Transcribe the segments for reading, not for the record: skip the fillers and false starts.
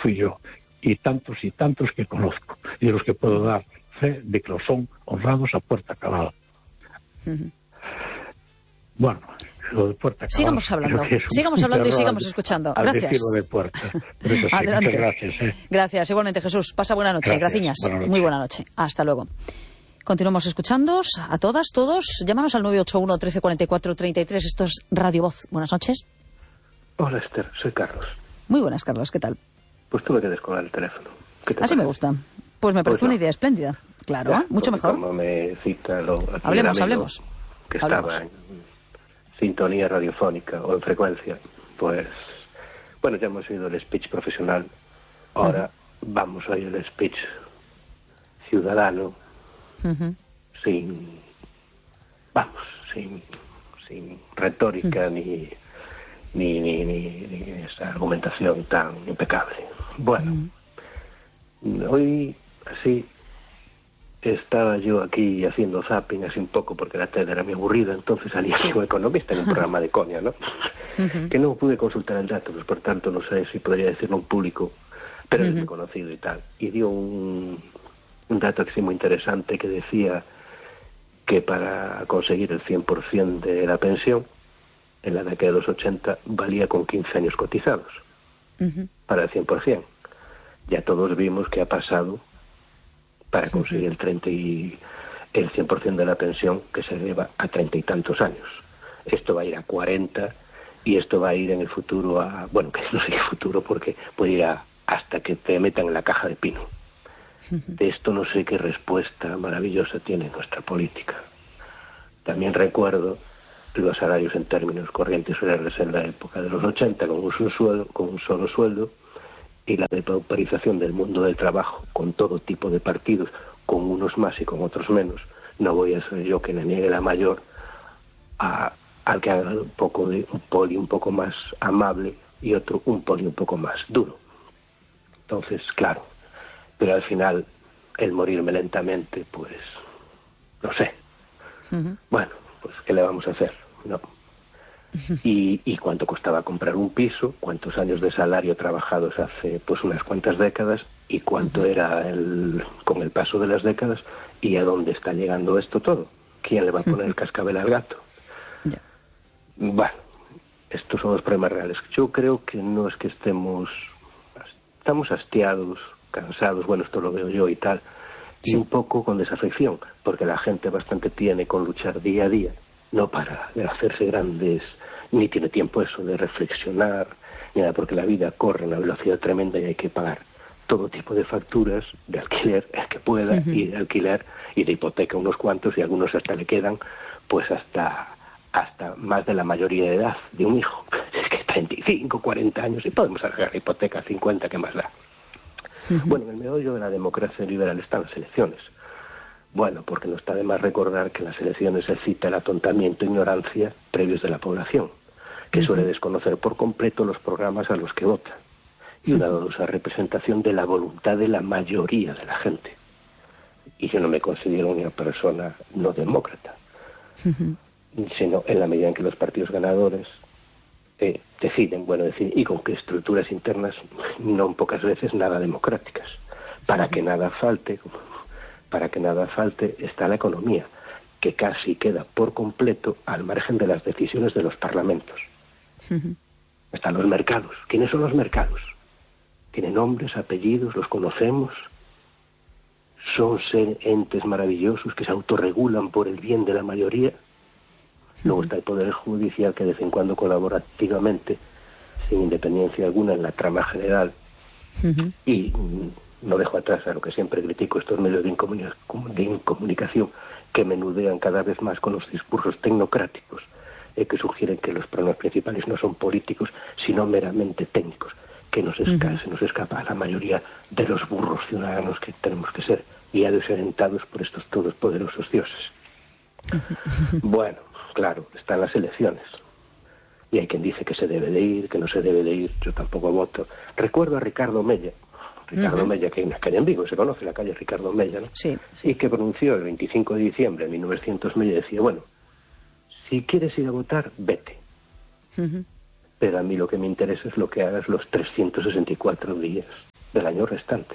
fui yo, y tantos que conozco, y de los que puedo dar fe de que lo son honrados a puerta cabal. Bueno, lo de puerta cabal... Sigamos hablando y sigamos escuchando. Gracias. Decirlo de puerta. Pero eso sí, adelante. muchas gracias. Gracias, igualmente, Jesús. Pasa buena noche. Graciñas. Muy buena noche. Hasta luego. Continuamos escuchándoos a todas, todos. Llámanos al 981 13 44 33. Esto es Radio Voz. Buenas noches. Hola, Esther. Soy Carlos. Muy buenas, Carlos. ¿Qué tal? Pues tú me quedes con el teléfono. Así me gusta. Pues me parece una idea espléndida. Claro, ya, mucho mejor. Como me cita hablemos. Que estaba en sintonía radiofónica o en frecuencia, pues... Bueno, ya hemos oído el speech profesional. Ahora vamos a oír el speech ciudadano. Sin retórica ni esa argumentación tan impecable. Bueno, hoy así estaba yo aquí haciendo zapping así un poco porque la tele era muy aburrida, entonces salía como economista en un programa de Conia, ¿no? Que no pude consultar el dato, pues por tanto no sé si podría decirlo en público, pero es muy conocido y tal. Y dio un dato que sí muy interesante que decía que para conseguir el 100% de la pensión en la década de los 80 valía con 15 años cotizados para el 100%. Ya todos vimos que ha pasado para conseguir el 100% de la pensión, que se eleva a 30 y tantos años. Esto va a ir a 40 y esto va a ir en el futuro a... Bueno, que no sé qué futuro porque puede ir hasta que te metan en la caja de pino. De esto no sé qué respuesta maravillosa tiene nuestra política. También recuerdo los salarios en términos corrientes reales en la época de los 80 con un solo sueldo y la depauperización del mundo del trabajo con todo tipo de partidos, con unos más y con otros menos. No voy a ser yo que le niegue la mayor al que haga un poli un poco más amable y otro un poli un poco más duro. Entonces, claro, pero al final el morirme lentamente, pues no sé. Bueno, pues ¿qué le vamos a hacer? No. ¿Y cuánto costaba comprar un piso? ¿Cuántos años de salario trabajados hace pues unas cuantas décadas? ¿Y cuánto era con el paso de las décadas? ¿Y a dónde está llegando esto todo? ¿Quién le va a poner el cascabel al gato? Bueno, estos son los problemas reales. Yo creo que no es que estamos hastiados, cansados, bueno, esto lo veo yo y tal, y un poco con desafección, porque la gente bastante tiene con luchar día a día, no para hacerse grandes, ni tiene tiempo eso de reflexionar, ni nada, porque la vida corre a una velocidad tremenda y hay que pagar todo tipo de facturas, de alquiler, el que pueda, y de alquiler, y de hipoteca unos cuantos, y algunos hasta le quedan, pues hasta más de la mayoría de edad de un hijo. Es que 35, 40 años, y podemos alargar la hipoteca a 50, ¿qué más da? Bueno, en el meollo de la democracia liberal están las elecciones. Bueno, porque no está de más recordar que en las elecciones se cita el atontamiento e ignorancia previos de la población, que suele desconocer por completo los programas a los que vota, y una dudosa representación de la voluntad de la mayoría de la gente. Y yo no me considero una persona no demócrata, sino en la medida en que los partidos ganadores deciden, y con que estructuras internas no pocas veces nada democráticas. Para que nada falte está la economía, que casi queda por completo al margen de las decisiones de los parlamentos. Están los mercados. ¿Quiénes son los mercados? Tienen nombres, apellidos, los conocemos. Son entes maravillosos que se autorregulan por el bien de la mayoría. Luego está el Poder Judicial, que de vez en cuando colabora activamente, sin independencia alguna, en la trama general. Y no dejo atrás a lo que siempre critico, estos medios de incomunicación que menudean cada vez más con los discursos tecnocráticos, que sugieren que los problemas principales no son políticos, sino meramente técnicos, que se nos escapa a la mayoría de los burros ciudadanos que tenemos que ser, guiados y orientados por estos todos poderosos dioses. Bueno, claro, están las elecciones. Y hay quien dice que se debe de ir, que no se debe de ir. Yo tampoco voto. Recuerdo a Ricardo Mella. Mella, que hay una calle en Vigo, se conoce la calle Ricardo Mella, ¿no? Sí. Y que pronunció el 25 de diciembre de 1900, Mella decía, bueno, si quieres ir a votar, vete. Pero a mí lo que me interesa es lo que hagas los 364 días del año restantes.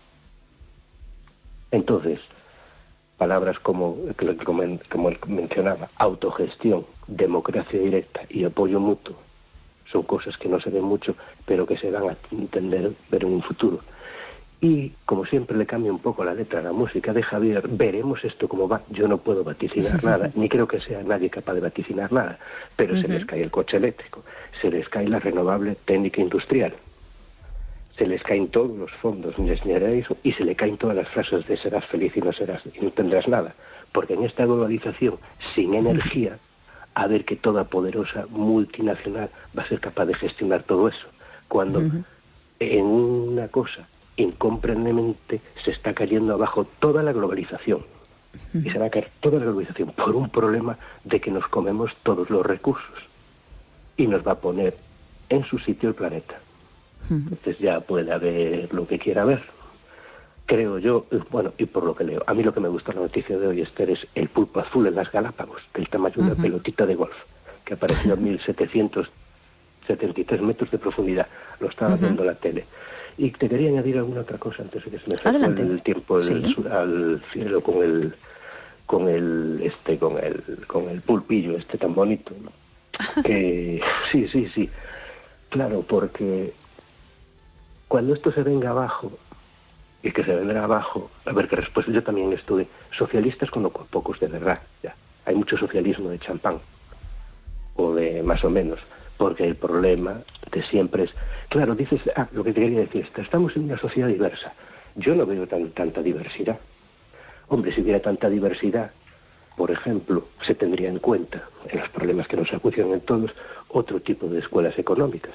Entonces, palabras como mencionaba, autogestión, democracia directa y apoyo mutuo, son cosas que no se ven mucho, pero que se van a entender, ver en un futuro. Y, como siempre, le cambio un poco la letra a la música de Javier. Veremos esto cómo va. Yo no puedo vaticinar nada, ni creo que sea nadie capaz de vaticinar nada, pero se les cae el coche eléctrico, se les cae la renovable técnica industrial, se les caen todos los fondos Next Generation y se le caen todas las frases de serás feliz y no tendrás nada. Porque en esta globalización, sin energía, a ver que toda poderosa multinacional va a ser capaz de gestionar todo eso. Cuando en una cosa incomprensiblemente se está cayendo abajo toda la globalización. Y se va a caer toda la globalización por un problema de que nos comemos todos los recursos. Y nos va a poner en su sitio el planeta. Entonces ya puede haber lo que quiera ver. Creo yo, bueno, y por lo que leo, a mí lo que me gusta la noticia de hoy, Esther, es el pulpo azul en las Galápagos, del tamaño de una pelotita de golf, que apareció a 1773 metros de profundidad. Lo estaba viendo en la tele. Y te quería añadir alguna otra cosa antes de que se me fue el tiempo al cielo con el pulpillo este tan bonito, ¿no? Que sí, claro, porque cuando esto se venga abajo, y que se vendrá abajo, a ver qué respuesta. Yo también estuve socialistas conozco a pocos de verdad, ya. Hay mucho socialismo de champán, o de más o menos, porque el problema de siempre es, claro, dices, lo que te quería decir, estamos en una sociedad diversa. Yo no veo tanta diversidad. Hombre, si hubiera tanta diversidad, por ejemplo, se tendría en cuenta, en los problemas que nos acucian en todos, otro tipo de escuelas económicas.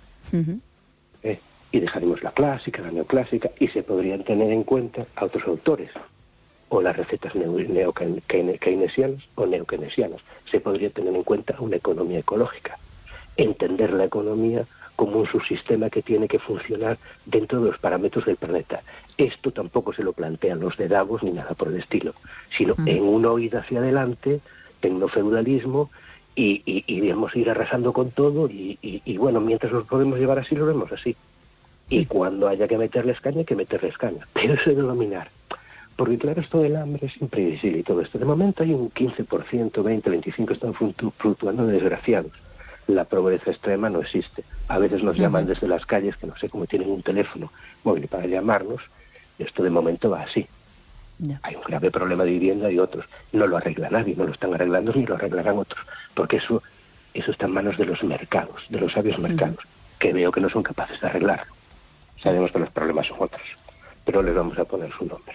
Y dejaremos la clásica, la neoclásica, y se podrían tener en cuenta a otros autores, o las recetas keynesianas o neokeynesianas. Se podría tener en cuenta una economía ecológica, entender la economía como un subsistema que tiene que funcionar dentro de los parámetros del planeta. Esto tampoco se lo plantean los de Davos ni nada por el estilo, sino en una huida hacia adelante, tecnofeudalismo, y debemos ir arrasando con todo, y bueno, mientras nos podemos llevar así, lo vemos así. Y cuando haya que meterles caña, hay que meterles caña. Pero eso de dominar. Porque claro, esto del hambre es imprevisible y todo esto. De momento hay un 15%, 20, 25% están fluctuando de desgraciados. La pobreza extrema no existe. A veces nos llaman desde las calles, que no sé cómo tienen un teléfono móvil para llamarnos. Y esto de momento va así. Hay un grave problema de vivienda y otros. No lo arregla nadie, no lo están arreglando ni lo arreglarán otros. Porque eso está en manos de los mercados, de los sabios mercados, que veo que no son capaces de arreglarlo. Sabemos que los problemas son otros, pero les vamos a poner su nombre.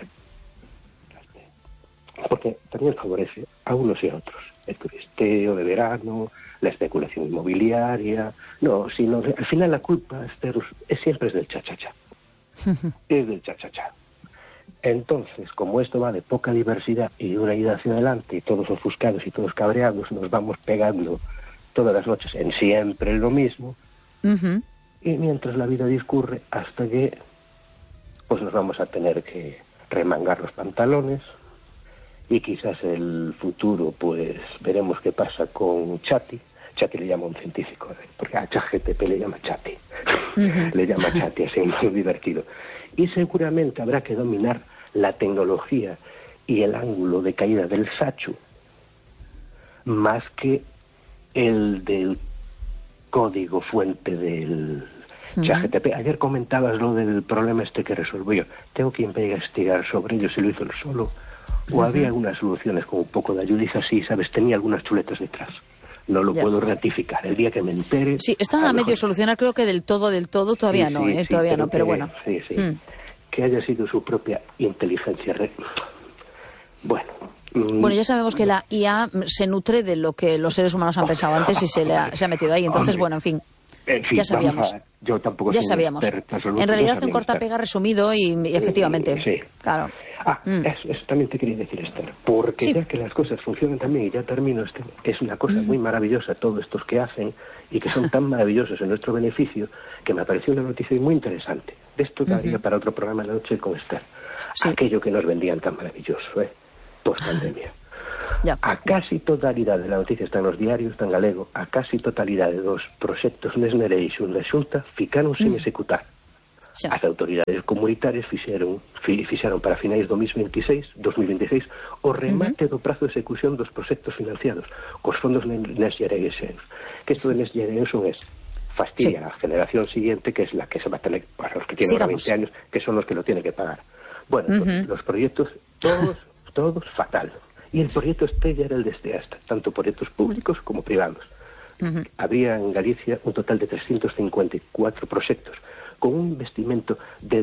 Porque también favorece a unos y a otros. El turisteo de verano, la especulación inmobiliaria. No, sino al final la culpa siempre es del cha-cha-cha. Es del cha-cha-cha. Entonces, como esto va de poca diversidad y de una ida hacia adelante, y todos ofuscados y todos cabreados, nos vamos pegando todas las noches en siempre lo mismo. Y mientras la vida discurre hasta que pues nos vamos a tener que remangar los pantalones y quizás el futuro pues veremos qué pasa con Chati. Chati le llama un científico, porque a ChatGPT le llama Chati. Le llama Chati, así muy divertido. Y seguramente habrá que dominar la tecnología y el ángulo de caída del Sachu más que el del código fuente del ChatGPT. Ayer comentabas lo del problema que resolvió. Tengo que investigar sobre ello, si lo hizo él solo o había algunas soluciones con un poco de ayuda, y así, ¿sabes? Tenía algunas chuletas detrás. No lo puedo ratificar. El día que me entere... Sí, está a medio solucionar, creo que del todo todavía no, todavía no, pero bueno. Sí. Que haya sido su propia inteligencia. Bueno, ya sabemos que la IA se nutre de lo que los seres humanos han pensado antes y se ha metido ahí. Entonces, bueno, en fin, ya sabíamos. Yo tampoco ya sabíamos. En realidad, un corta-pega resumido y efectivamente. Sí. Claro. Eso también te quería decir, Esther. Porque ya que las cosas funcionan también, y ya termino, es una cosa muy maravillosa todos estos que hacen y que son tan maravillosos en nuestro beneficio, que me pareció una noticia muy interesante. De esto daría para otro programa de la noche con Esther. Aquello que nos vendían tan maravilloso, post-pandemia. A casi totalidad de la noticia está en los diarios, está en galego, a casi totalidad de los proxectos Next Generation da Xunta ficaron sin executar. As autoridades comunitarias fixeron para finais do 2026 o remate do prazo de execución dos proxectos financiados cos fondos Next Generation. Que isto de Next Generation es fastidia a la generación siguiente, que es la que se va a tener para los que tienen 20 años, que son los que lo tienen que pagar. Bueno, pues, los proyectos, todos fatal. Y el proyecto estrella era el de Esteasta, tanto proyectos públicos como privados. Había en Galicia un total de 354 proxectos, con un investimento de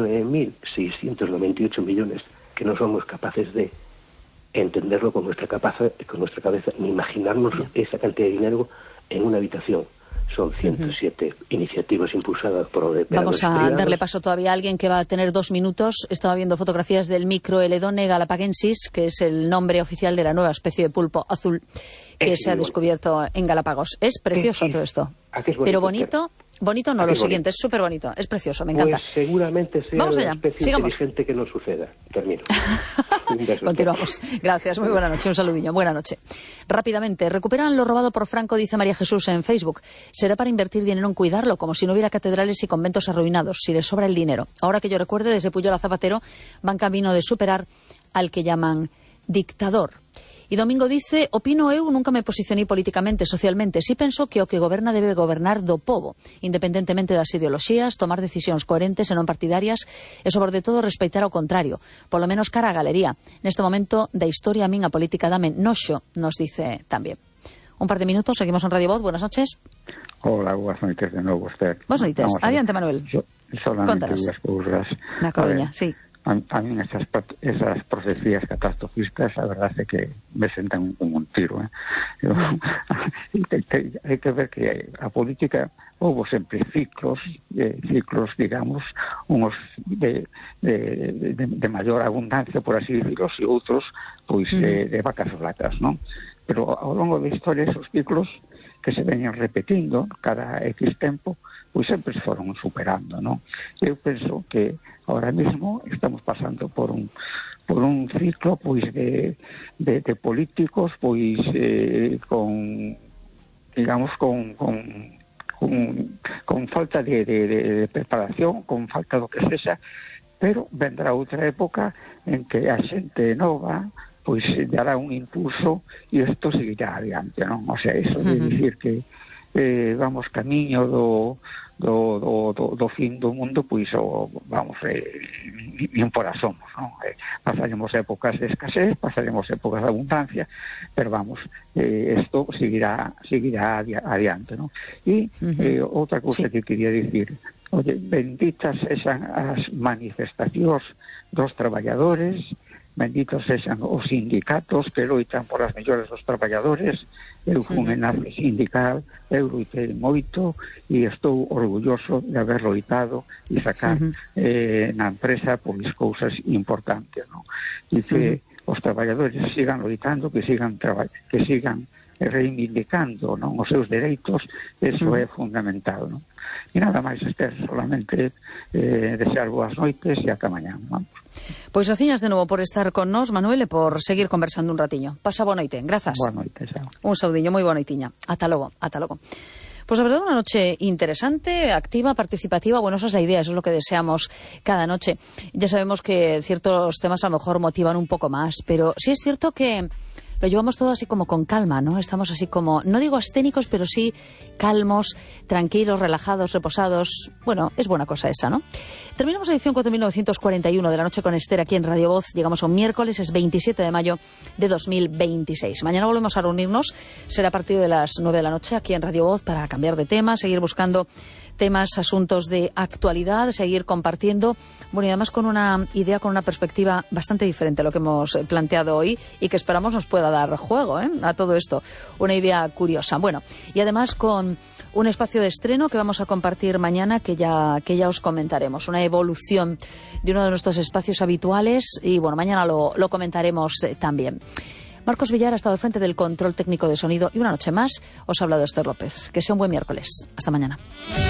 19.698 millones, que no somos capaces de entenderlo con nuestra cabeza, ni imaginarnos esa cantidad de dinero en una habitación. Son 107 iniciativas impulsadas por operadores Vamos a privados. darle paso todavía a alguien que va a tener 2 minutos. Estaba viendo fotografías del microeledone galapagensis, que es el nombre oficial de la nueva especie de pulpo azul que se ha descubierto en Galápagos. Es precioso todo esto. Pero bonito... Bonito no, lo siguiente, es súper bonito, es precioso, me encanta. Pues seguramente sea una especie inteligente que no suceda. Termino. Continuamos. Gracias, muy buena noche, un saludillo, buena noche. Rápidamente, recuperan lo robado por Franco, dice María Jesús en Facebook. Será para invertir dinero en cuidarlo, como si no hubiera catedrales y conventos arruinados, si les sobra el dinero. Ahora que yo recuerde, desde Puyol a Zapatero van camino de superar al que llaman dictador. E Domingo dice, opino eu, nunca me posicionei políticamente, socialmente. Si penso que o que goberna debe gobernar do povo, independentemente das ideoloxías, tomar decisións coherentes e non partidarias e, sobre todo, respeitar ao contrario, polo menos cara á galería. Neste momento da historia, a min a política dame noxo, nos dice tamén. Un par de minutos, seguimos en Radio Voz. Buenas noches. Hola, buenas noites de novo, usted. Buenas noites. Adiante, Manuel. Solamente dúas cousas. Na Coruña, sí. A mí esas profecías catastrofistas, a verdad é que me sentan como un tiro. Hai que ver que a política houve sempre ciclos, digamos, unos de maior abundancia, por así decirlo, e outros, pois, de vacas flacas, non? Pero ao longo da historia, esos ciclos que se veñen repetindo cada X tempo, pois sempre se foron superando, non? Eu penso que ahora mismo estamos pasando por un ciclo, pois, de políticos, pois, con, digamos, con falta de preparación, con falta do que sexa, pero vendrá outra época en que a xente nova pois dará un impulso e isto seguirá adiante, non? O sea, eso de dicir que vamos camiño do fin do mundo, pois vamos, nin por asomos, non? Pasaremos épocas de escasez, pasaremos épocas de abundancia, pero vamos, isto seguirá adiante, non? E outra cousa que quería dicir, oye, benditas sexan as manifestacións dos traballadores, benditos sexan os sindicatos que loitan por as mellores dos traballadores. Eu fui un enlace sindical, eu loitei moito e estou orgulloso de haber loitado e sacar na empresa por as cousas importantes, non? E que os traballadores sigan loitando, que sigan reivindicando, non, os seus dereitos, eso é fundamental, non? E nada máis, Esther, solamente desear boas noites e ata mañá, non? Pois graciñas de novo por estar con nós, Manuel, e por seguir conversando un ratiño. Pasa boa noite, grazas. Boa noite, xa. Un saudiño, moi boa noitiña. Ata logo, ata logo. Pues la verdad, una noche interesante, activa, participativa. Bueno, esa es la idea, eso es lo que deseamos cada noche. Ya sabemos que ciertos temas a lo mejor motivan un poco más, pero sí es cierto que lo llevamos todo así como con calma, ¿no? Estamos así como, no digo ascénicos, pero sí calmos, tranquilos, relajados, reposados. Bueno, es buena cosa esa, ¿no? Terminamos la edición 4941 de La Noche con Esther aquí en Radio Voz. Llegamos a un miércoles, es 27 de mayo de 2026. Mañana volvemos a reunirnos, será a partir de las 9 de la noche aquí en Radio Voz para cambiar de tema, seguir buscando temas, asuntos de actualidad, seguir compartiendo, bueno, y además con una idea, con una perspectiva bastante diferente a lo que hemos planteado hoy y que esperamos nos pueda dar juego a todo esto, una idea curiosa. Bueno, y además con un espacio de estreno que vamos a compartir mañana que ya os comentaremos, una evolución de uno de nuestros espacios habituales y bueno, mañana lo comentaremos también. Marcos Villar ha estado al frente del control técnico de sonido y una noche más os ha hablado Esther López. Que sea un buen miércoles. Hasta mañana.